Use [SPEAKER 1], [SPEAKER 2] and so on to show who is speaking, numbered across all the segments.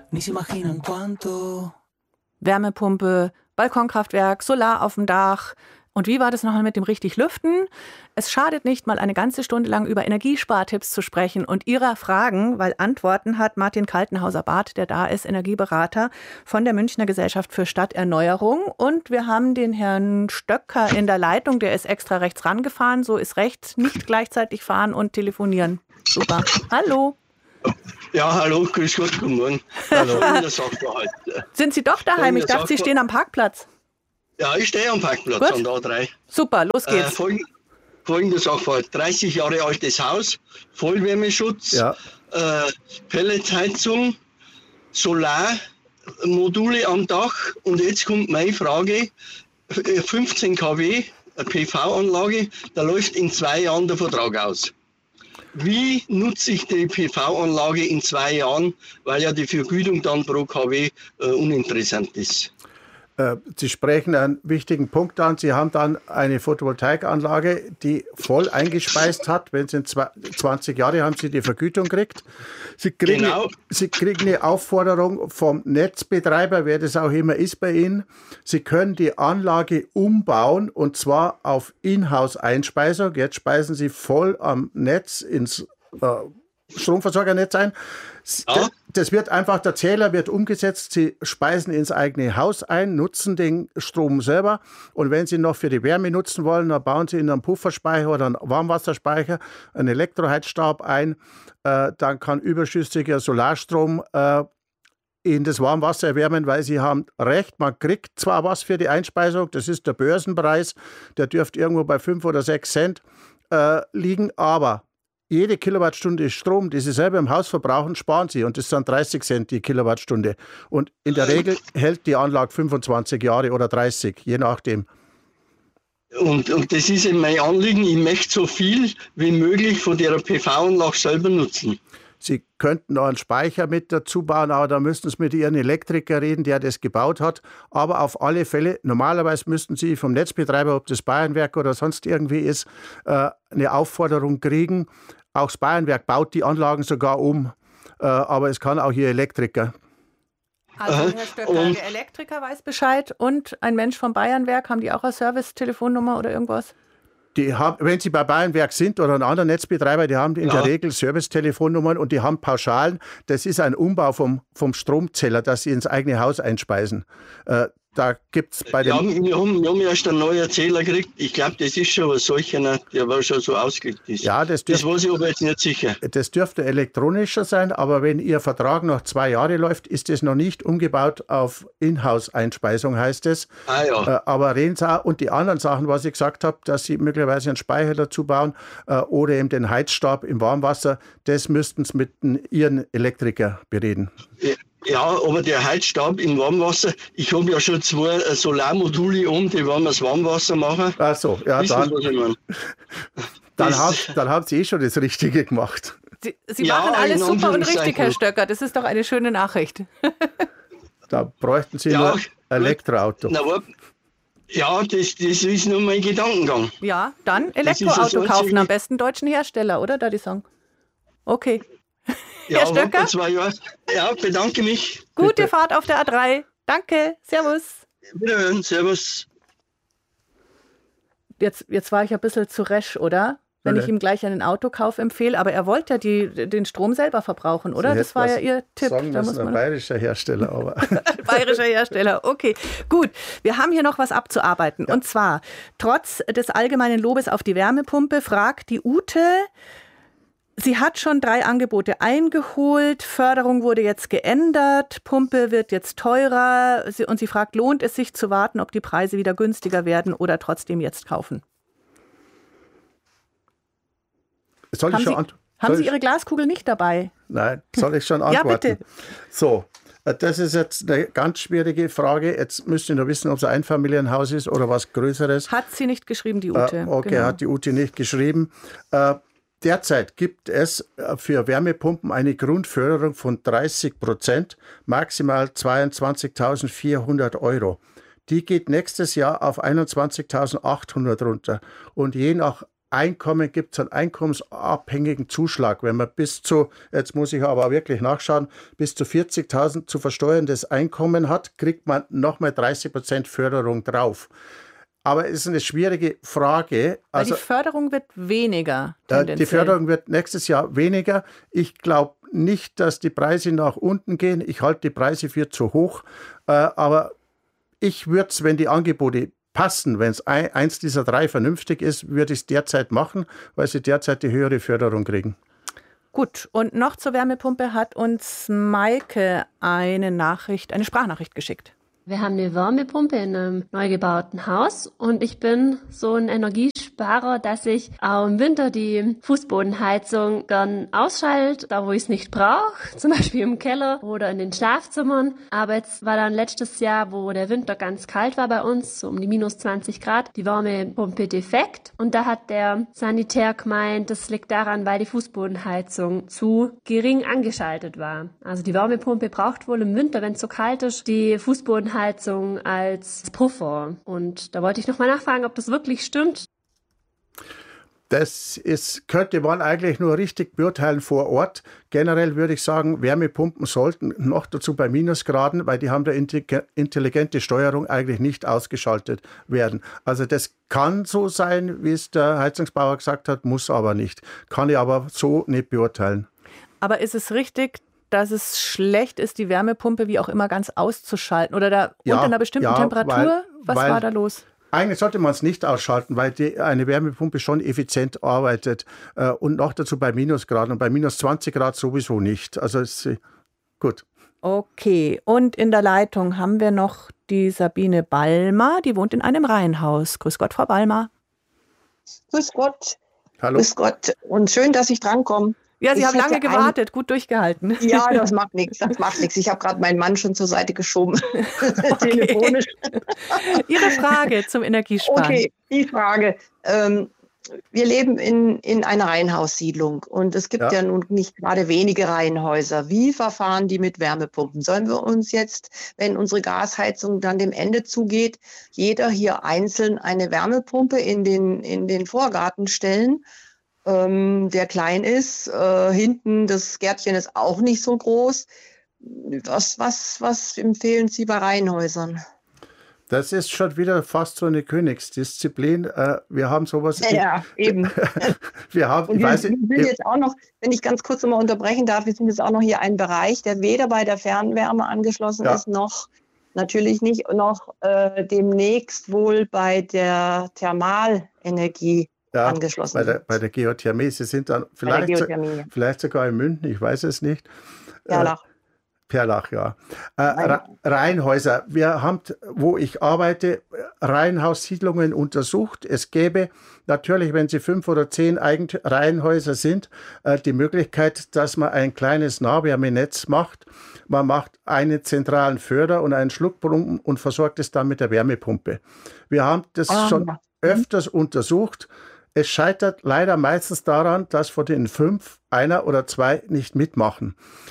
[SPEAKER 1] ni se imaginan cuánto.
[SPEAKER 2] Wärmepumpe, Balkonkraftwerk, Solar auf dem Dach. Und wie war das nochmal mit dem richtig Lüften? Es schadet nicht, mal eine ganze Stunde lang über Energiespartipps zu sprechen und Ihrer Fragen, weil Antworten hat Martin Kaltenhauser-Barth, der da ist, Energieberater von der Münchner Gesellschaft für Stadterneuerung. Und wir haben den Herrn Stöcker in der Leitung, der ist extra rechts rangefahren. So ist rechts, nicht gleichzeitig fahren und telefonieren. Super. Hallo.
[SPEAKER 3] Ja, hallo, grüß Gott, guten Morgen.
[SPEAKER 2] Hallo. Sind Sie doch daheim? Ich dachte, Sie stehen am Parkplatz.
[SPEAKER 3] Ja, ich stehe am Parkplatz
[SPEAKER 2] Gut.
[SPEAKER 3] an der A3.
[SPEAKER 2] Super, los geht's.
[SPEAKER 3] Folgende Sachverhalt. 30 Jahre altes Haus, Vollwärmeschutz, Pelletsheizung, Solarmodule am Dach. Und jetzt kommt meine Frage, 15 kW, eine PV-Anlage, da läuft in 2 Jahren der Vertrag aus. Wie nutze ich die PV-Anlage in 2 Jahren, weil ja die Vergütung dann pro kW uninteressant ist?
[SPEAKER 4] Sie sprechen einen wichtigen Punkt an. Sie haben dann eine Photovoltaikanlage, die voll eingespeist hat. Wenn Sie in 20 Jahre haben Sie die Vergütung gekriegt. Sie kriegen eine Aufforderung vom Netzbetreiber, wer das auch immer ist bei Ihnen. Sie können die Anlage umbauen und zwar auf Inhouse-Einspeisung. Jetzt speisen Sie voll am Netz ins Stromversorgernetz ein. Das wird einfach, der Zähler wird umgesetzt, Sie speisen ins eigene Haus ein, nutzen den Strom selber und wenn Sie noch für die Wärme nutzen wollen, dann bauen Sie in einen Pufferspeicher oder einen Warmwasserspeicher einen Elektroheizstab ein, dann kann überschüssiger Solarstrom in das Warmwasser erwärmen, weil Sie haben recht, man kriegt zwar was für die Einspeisung, das ist der Börsenpreis, der dürfte irgendwo bei 5 oder 6 Cent liegen, aber jede Kilowattstunde Strom, die Sie selber im Haus verbrauchen, sparen Sie. Und das sind 30 Cent die Kilowattstunde. Und in der Regel hält die Anlage 25 Jahre oder 30, je nachdem.
[SPEAKER 3] Und das ist eben mein Anliegen. Ich möchte so viel wie möglich von der PV-Anlage selber nutzen.
[SPEAKER 4] Sie könnten noch einen Speicher mit dazu bauen, aber da müssten Sie mit Ihrem Elektriker reden, der das gebaut hat. Aber auf alle Fälle, normalerweise müssten Sie vom Netzbetreiber, ob das Bayernwerk oder sonst irgendwie ist, eine Aufforderung kriegen. Auch das Bayernwerk baut die Anlagen sogar um, aber es kann auch Ihr Elektriker.
[SPEAKER 2] Also Herr Stöcker, der Elektriker weiß Bescheid und ein Mensch vom Bayernwerk, haben die auch eine Service-Telefonnummer oder irgendwas?
[SPEAKER 4] Die haben, wenn Sie bei Bayernwerk sind oder einen anderen Netzbetreiber, die haben in der Regel Service-Telefonnummern und die haben Pauschalen. Das ist ein Umbau vom Stromzähler, dass Sie ins eigene Haus einspeisen. Da gibt's bei den...
[SPEAKER 3] Wir haben erst einen neuen Zähler gekriegt. Ich glaube, das ist schon was solcher, der war schon so ausgelegt ist.
[SPEAKER 4] Ja, das
[SPEAKER 3] weiß ich aber jetzt nicht sicher.
[SPEAKER 4] Das dürfte elektronischer sein, aber wenn Ihr Vertrag noch 2 Jahre läuft, ist es noch nicht umgebaut auf Inhouse-Einspeisung, heißt es. Aber reden Sie auch, und die anderen Sachen, was ich gesagt habe, dass Sie möglicherweise einen Speicher dazu bauen oder eben den Heizstab im Warmwasser, das müssten Sie mit Ihren Elektriker bereden.
[SPEAKER 3] Ja, aber der Heizstab im Warmwasser, ich habe ja schon 2 Solarmodule die wollen wir das Warmwasser machen.
[SPEAKER 4] Ach so, ja, dann haben Sie schon das Richtige gemacht.
[SPEAKER 2] Sie machen alles super und richtig, Herr Stöcker. Das ist doch eine schöne Nachricht.
[SPEAKER 4] Da bräuchten Sie nur ein Elektroauto.
[SPEAKER 3] Ja, das ist nur mein Gedankengang.
[SPEAKER 2] Ja, dann Elektroauto kaufen, am besten deutschen Hersteller, oder, da die Song? Okay.
[SPEAKER 3] Ja,
[SPEAKER 2] Herr Stöcker?
[SPEAKER 3] 2 Jahre. Ja, bedanke mich.
[SPEAKER 2] Gute Bitte. Fahrt auf der A3. Danke. Servus.
[SPEAKER 3] Wiederhören. Servus.
[SPEAKER 2] Jetzt war ich ein bisschen zu rasch, oder? Wenn ich ihm gleich einen Autokauf empfehle. Aber er wollte ja den Strom selber verbrauchen, oder? Das war ja Ihr Tipp.
[SPEAKER 4] Sagen da muss man ein bayerischer Hersteller. Aber
[SPEAKER 2] bayerischer Hersteller, okay. Gut, wir haben hier noch was abzuarbeiten. Ja. Und zwar, trotz des allgemeinen Lobes auf die Wärmepumpe, fragt die Ute... Sie hat schon 3 Angebote eingeholt, Förderung wurde jetzt geändert, Pumpe wird jetzt teurer und sie fragt, lohnt es sich zu warten, ob die Preise wieder günstiger werden oder trotzdem jetzt kaufen? Haben Sie Ihre Glaskugel nicht dabei?
[SPEAKER 4] Nein, soll ich schon antworten?
[SPEAKER 2] Ja, bitte.
[SPEAKER 4] So, das ist jetzt eine ganz schwierige Frage. Jetzt müsst ihr nur wissen, ob es ein Einfamilienhaus ist oder was Größeres.
[SPEAKER 2] Hat sie nicht geschrieben, die Ute.
[SPEAKER 4] Okay, genau. Hat die Ute nicht geschrieben. Derzeit gibt es für Wärmepumpen eine Grundförderung von 30%, maximal 22.400 €. Die geht nächstes Jahr auf 21.800 runter. Und je nach Einkommen gibt es einen einkommensabhängigen Zuschlag. Wenn man jetzt muss ich aber wirklich nachschauen, bis zu 40.000 zu versteuerndes Einkommen hat, kriegt man nochmal 30% Förderung drauf. Aber es ist eine schwierige Frage.
[SPEAKER 2] Weil die Förderung wird weniger.
[SPEAKER 4] Die Förderung wird nächstes Jahr weniger. Ich glaube nicht, dass die Preise nach unten gehen. Ich halte die Preise für zu hoch. Aber ich würde es, wenn die Angebote passen, wenn es eins dieser drei vernünftig ist, würde ich es derzeit machen, weil sie derzeit die höhere Förderung kriegen.
[SPEAKER 2] Gut, und noch zur Wärmepumpe hat uns Maike eine Sprachnachricht geschickt.
[SPEAKER 5] Wir haben eine Wärmepumpe in einem neu gebauten Haus und ich bin so ein Energiesparer, dass ich auch im Winter die Fußbodenheizung gern ausschalte, da wo ich es nicht brauche, zum Beispiel im Keller oder in den Schlafzimmern. Aber jetzt war dann letztes Jahr, wo der Winter ganz kalt war bei uns, so um die minus 20 Grad, die Wärmepumpe defekt. Und da hat der Sanitär gemeint, das liegt daran, weil die Fußbodenheizung zu gering angeschaltet war. Also die Wärmepumpe braucht wohl im Winter, wenn es so kalt ist, die Fußbodenheizung als Puffer. Und da wollte ich nochmal nachfragen, ob das wirklich stimmt.
[SPEAKER 4] Könnte man eigentlich nur richtig beurteilen vor Ort. Generell würde ich sagen, Wärmepumpen sollten noch dazu bei Minusgraden, weil die haben da intelligente Steuerung eigentlich nicht ausgeschaltet werden. Also das kann so sein, wie es der Heizungsbauer gesagt hat, muss aber nicht. Kann ich aber so nicht beurteilen.
[SPEAKER 2] Aber ist es richtig, dass es schlecht ist, die Wärmepumpe wie auch immer ganz auszuschalten oder unter einer bestimmten Temperatur? Was war da los?
[SPEAKER 4] Eigentlich sollte man es nicht ausschalten, weil eine Wärmepumpe schon effizient arbeitet und noch dazu bei Minusgraden und bei minus 20 Grad sowieso nicht. Also gut.
[SPEAKER 2] Okay, und in der Leitung haben wir noch die Sabine Ballmer, die wohnt in einem Reihenhaus. Grüß Gott, Frau Ballmer.
[SPEAKER 6] Grüß Gott.
[SPEAKER 4] Hallo.
[SPEAKER 6] Grüß Gott und schön, dass ich drankomme.
[SPEAKER 2] Ja, Sie haben lange gewartet, gut durchgehalten.
[SPEAKER 6] Ja, das macht nichts, Ich habe gerade meinen Mann schon zur Seite geschoben, telefonisch.
[SPEAKER 2] Ihre Frage zum Energiesparen.
[SPEAKER 6] Okay, die Frage. Wir leben in einer Reihenhaussiedlung und es gibt ja nun nicht gerade wenige Reihenhäuser. Wie verfahren die mit Wärmepumpen? Sollen wir uns jetzt, wenn unsere Gasheizung dann dem Ende zugeht, jeder hier einzeln eine Wärmepumpe in den Vorgarten stellen? Der klein ist. Hinten, das Gärtchen ist auch nicht so groß. Was empfehlen Sie bei Reihenhäusern?
[SPEAKER 4] Das ist schon wieder fast so eine Königsdisziplin. Wir haben sowas.
[SPEAKER 6] Ja, eben.
[SPEAKER 4] wir
[SPEAKER 6] sind jetzt auch noch, wenn ich ganz kurz mal unterbrechen darf, wir sind jetzt auch noch hier ein Bereich, der weder bei der Fernwärme angeschlossen ist, noch natürlich nicht, noch demnächst wohl bei der Thermalenergie angeschlossen.
[SPEAKER 4] Bei der Geothermie. Sie sind dann vielleicht sogar in München, ich weiß es nicht. Perlach, ja. Reihenhäuser. Wir haben, wo ich arbeite, Reihenhaussiedlungen untersucht. Es gäbe natürlich, wenn sie 5 oder 10 Reihenhäuser sind, die Möglichkeit, dass man ein kleines Nahwärmenetz macht. Man macht einen zentralen Förder und einen Schluckpumpen und versorgt es dann mit der Wärmepumpe. Wir haben das schon öfters untersucht. Es scheitert leider meistens daran, dass von den 5 einer oder 2 nicht mitmachen.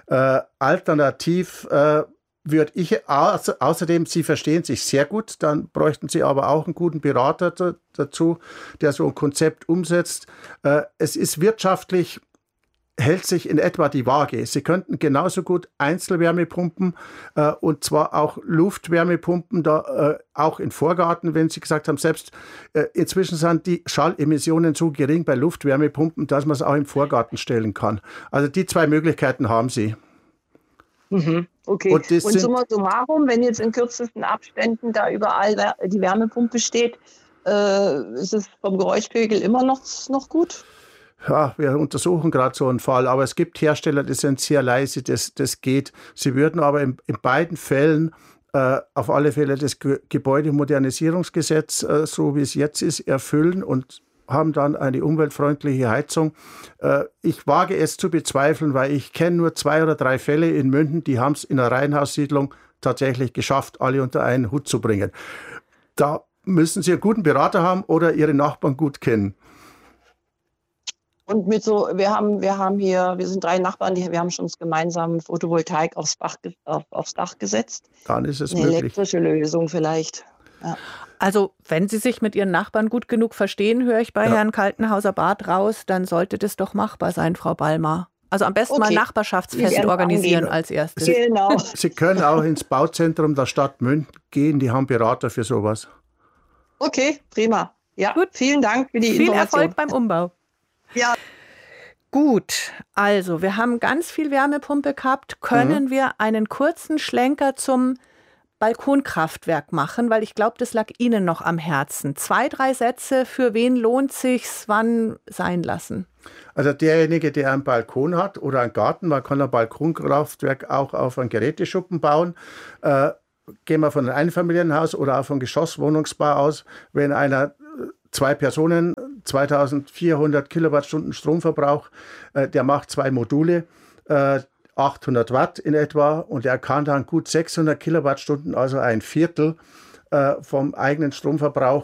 [SPEAKER 4] Alternativ würde ich außerdem, Sie verstehen sich sehr gut, dann bräuchten Sie aber auch einen guten Berater dazu, der so ein Konzept umsetzt. Es ist wirtschaftlich, hält sich in etwa die Waage. Sie könnten genauso gut Einzelwärmepumpen und zwar auch Luftwärmepumpen, auch in Vorgarten, wenn Sie gesagt haben, selbst inzwischen sind die Schallemissionen so gering bei Luftwärmepumpen, dass man es auch im Vorgarten stellen kann. Also die 2 Möglichkeiten haben Sie.
[SPEAKER 6] Mhm, okay. Und summa summarum, wenn jetzt in kürzesten Abständen da überall die Wärmepumpe steht, ist es vom Geräuschpegel immer noch gut?
[SPEAKER 4] Ja, wir untersuchen gerade so einen Fall, aber es gibt Hersteller, die sind sehr leise, das geht. Sie würden aber in beiden Fällen auf alle Fälle das Gebäudemodernisierungsgesetz, so wie es jetzt ist, erfüllen und haben dann eine umweltfreundliche Heizung. Ich wage es zu bezweifeln, weil ich kenne nur 2 oder 3 Fälle in München, die haben es in einer Reihenhaussiedlung tatsächlich geschafft, alle unter einen Hut zu bringen. Da müssen Sie einen guten Berater haben oder Ihre Nachbarn gut kennen.
[SPEAKER 6] Und wir sind 3 Nachbarn, wir haben schon gemeinsam Photovoltaik aufs Dach gesetzt.
[SPEAKER 4] Dann ist es
[SPEAKER 6] eine
[SPEAKER 4] möglich.
[SPEAKER 6] Elektrische Lösung vielleicht. Ja.
[SPEAKER 2] Also wenn Sie sich mit Ihren Nachbarn gut genug verstehen, höre ich bei Herrn Kaltenhauser-Barth raus, dann sollte das doch machbar sein, Frau Ballmer. Also am besten mal Nachbarschaftsfest organisieren als erstes.
[SPEAKER 6] Genau.
[SPEAKER 4] Sie können auch ins Bauzentrum der Stadt München gehen, die haben Berater für sowas.
[SPEAKER 6] Okay, prima. Ja,
[SPEAKER 2] gut.
[SPEAKER 6] Vielen Dank für die
[SPEAKER 2] Viel
[SPEAKER 6] Information.
[SPEAKER 2] Erfolg beim Umbau.
[SPEAKER 6] Ja.
[SPEAKER 2] Gut, also wir haben ganz viel Wärmepumpe gehabt. Können wir einen kurzen Schlenker zum Balkonkraftwerk machen, weil ich glaube, das lag Ihnen noch am Herzen. 2, 3 Sätze, für wen lohnt sich's, wann sein lassen?
[SPEAKER 4] Also derjenige, der einen Balkon hat oder einen Garten, man kann ein Balkonkraftwerk auch auf einen Geräteschuppen bauen. Gehen wir von einem Einfamilienhaus oder auch von Geschosswohnungsbau aus. Wenn einer 2 Personen, 2400 Kilowattstunden Stromverbrauch, der macht 2 Module, 800 Watt in etwa, und er kann dann gut 600 Kilowattstunden, also ein Viertel vom eigenen Stromverbrauch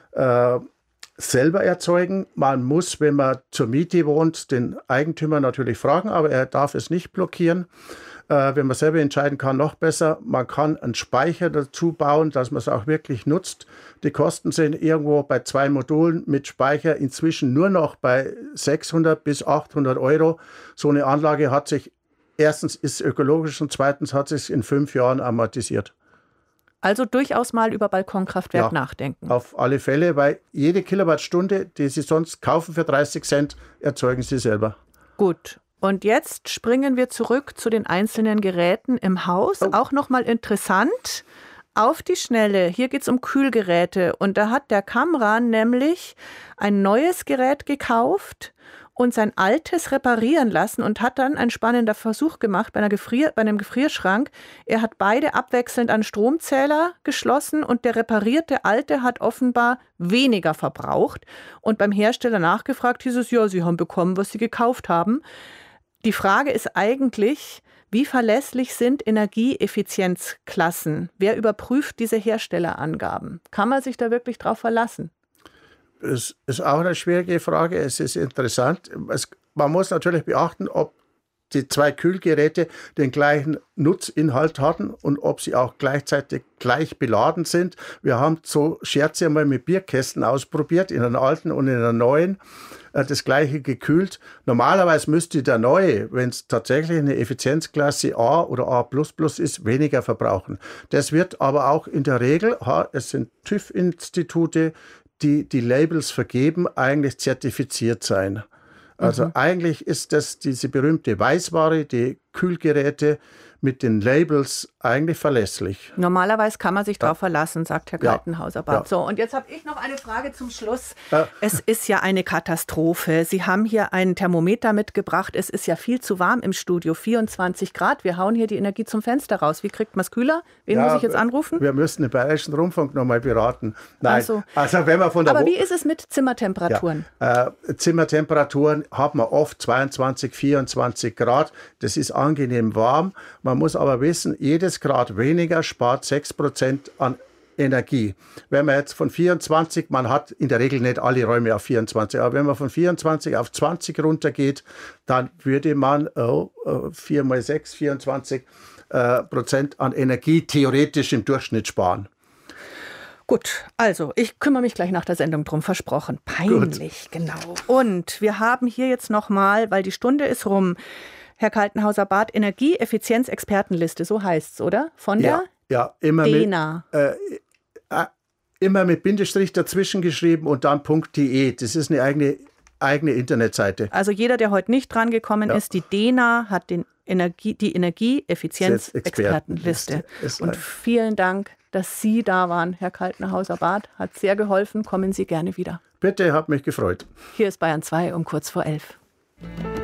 [SPEAKER 4] selber erzeugen. Man muss, wenn man zur Miete wohnt, den Eigentümer natürlich fragen, aber er darf es nicht blockieren. Wenn man selber entscheiden kann, noch besser. Man kann einen Speicher dazu bauen, dass man es auch wirklich nutzt. Die Kosten sind irgendwo bei 2 Modulen mit Speicher inzwischen nur noch bei 600 bis 800 Euro. So eine Anlage hat sich, erstens ist es ökologisch und zweitens hat sich in 5 Jahren amortisiert.
[SPEAKER 2] Also durchaus mal über Balkonkraftwerk nachdenken.
[SPEAKER 4] Auf alle Fälle, weil jede Kilowattstunde, die Sie sonst kaufen für 30 Cent, erzeugen Sie selber.
[SPEAKER 2] Gut. Und jetzt springen wir zurück zu den einzelnen Geräten im Haus. Auch nochmal interessant, auf die Schnelle, hier geht es um Kühlgeräte. Und da hat der Kamran nämlich ein neues Gerät gekauft und sein altes reparieren lassen und hat dann ein spannender Versuch gemacht bei einem Gefrierschrank. Er hat beide abwechselnd an Stromzähler geschlossen und der reparierte alte hat offenbar weniger verbraucht. Und beim Hersteller nachgefragt hieß es, ja, Sie haben bekommen, was Sie gekauft haben. Die Frage ist eigentlich, wie verlässlich sind Energieeffizienzklassen? Wer überprüft diese Herstellerangaben? Kann man sich da wirklich drauf verlassen?
[SPEAKER 4] Es ist auch eine schwierige Frage. Es ist interessant. Man muss natürlich beachten, ob die 2 Kühlgeräte den gleichen Nutzinhalt hatten und ob sie auch gleichzeitig gleich beladen sind. Wir haben so Scherze einmal mit Bierkästen ausprobiert, in einer alten und in einer neuen, das gleiche gekühlt. Normalerweise müsste der neue, wenn es tatsächlich eine Effizienzklasse A oder A++ ist, weniger verbrauchen. Das wird aber auch in der Regel, es sind TÜV-Institute, die Labels vergeben, eigentlich zertifiziert sein. Also eigentlich ist das diese berühmte Weißware, die Kühlgeräte mit den Labels eigentlich verlässlich.
[SPEAKER 2] Normalerweise kann man sich darauf verlassen, sagt Herr Kaltenhauser-Barth. So, und jetzt habe ich noch eine Frage zum Schluss. Es ist ja eine Katastrophe. Sie haben hier ein Thermometer mitgebracht. Es ist ja viel zu warm im Studio, 24 Grad. Wir hauen hier die Energie zum Fenster raus. Wie kriegt man es kühler? Wen muss ich jetzt anrufen?
[SPEAKER 4] Wir müssen den Bayerischen Rundfunk nochmal beraten. Nein, also wenn man von der
[SPEAKER 2] Aber wie ist es mit Zimmertemperaturen?
[SPEAKER 4] Zimmertemperaturen hat man oft 22, 24 Grad. Das ist angenehm warm. Man muss aber wissen, jedes Grad weniger spart 6% an Energie. Wenn man jetzt von 24, man hat in der Regel nicht alle Räume auf 24, aber wenn man von 24 auf 20 runtergeht, dann würde man 4 mal 6, 24% an Energie theoretisch im Durchschnitt sparen.
[SPEAKER 2] Gut, also ich kümmere mich gleich nach der Sendung drum, versprochen. Peinlich, genau. Und wir haben hier jetzt nochmal, weil die Stunde ist rum, Herr Kaltenhauser-Barth, Energieeffizienz-Expertenliste, so heißt es, oder? Von der
[SPEAKER 4] immer
[SPEAKER 2] DENA.
[SPEAKER 4] Immer mit Bindestrich dazwischen geschrieben und dann .de. Das ist eine eigene Internetseite.
[SPEAKER 2] Also jeder, der heute nicht dran gekommen ist, die DENA hat die Energieeffizienz-Expertenliste. Und vielen Dank, dass Sie da waren, Herr Kaltenhauser-Barth. Hat sehr geholfen. Kommen Sie gerne wieder.
[SPEAKER 4] Bitte, hat mich gefreut.
[SPEAKER 2] Hier ist Bayern 2 um kurz vor 11.